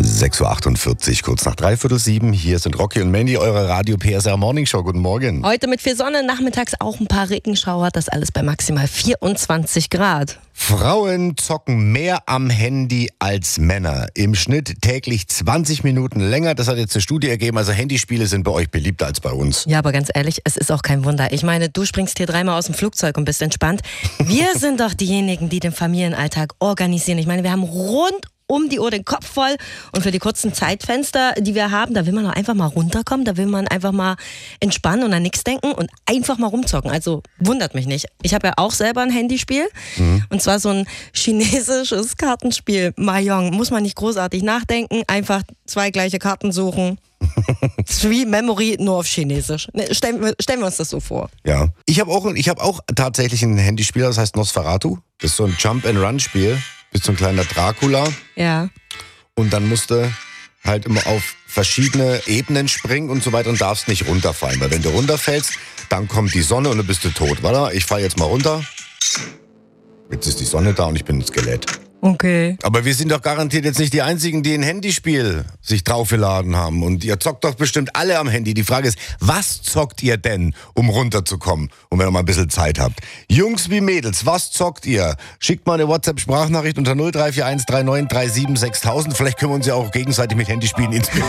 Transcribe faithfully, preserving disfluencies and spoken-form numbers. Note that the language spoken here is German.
sechs Uhr achtundvierzig, kurz nach dreiviertel sieben. Hier sind Rocky und Mandy, eure Radio P S R Morning Show. Guten Morgen. Heute mit viel Sonne, nachmittags auch ein paar Regenschauer. Das alles bei maximal vierundzwanzig Grad. Frauen zocken mehr am Handy als Männer. Im Schnitt täglich zwanzig Minuten länger. Das hat jetzt eine Studie ergeben. Also Handyspiele sind bei euch beliebter als bei uns. Ja, aber ganz ehrlich, es ist auch kein Wunder. Ich meine, du springst hier dreimal aus dem Flugzeug und bist entspannt. Wir sind doch diejenigen, die den Familienalltag organisieren. Ich meine, wir haben rund um die Uhr den Kopf voll und für die kurzen Zeitfenster, die wir haben, da will man doch einfach mal runterkommen, da will man einfach mal entspannen und an nichts denken und einfach mal rumzocken. Also wundert mich nicht. Ich habe ja auch selber ein Handyspiel mhm. und zwar so ein chinesisches Kartenspiel, Mahjong. Muss man nicht großartig nachdenken, einfach zwei gleiche Karten suchen. Das ist wie Memory, nur auf Chinesisch. Stellen wir, stellen wir uns das so vor. Ja. Ich habe auch, ich hab auch tatsächlich ein Handyspiel, das heißt Nosferatu. Das ist so ein Jump-and-Run-Spiel. Bist so ein kleiner Dracula. Ja. Und dann musst du halt immer auf verschiedene Ebenen springen und so weiter und darfst nicht runterfallen. Weil wenn du runterfällst, dann kommt die Sonne und dann bist du tot. Warte, ich fall jetzt mal runter. Jetzt ist die Sonne da und ich bin ein Skelett. Okay. Aber wir sind doch garantiert jetzt nicht die Einzigen, die ein Handyspiel sich draufgeladen haben. Und ihr zockt doch bestimmt alle am Handy. Die Frage ist, was zockt ihr denn, um runterzukommen? Und wenn ihr mal ein bisschen Zeit habt. Jungs wie Mädels, was zockt ihr? Schickt mal eine WhatsApp-Sprachnachricht unter null drei vier eins drei neun drei sieben sechstausend. Vielleicht können wir uns ja auch gegenseitig mit Handyspielen inspirieren.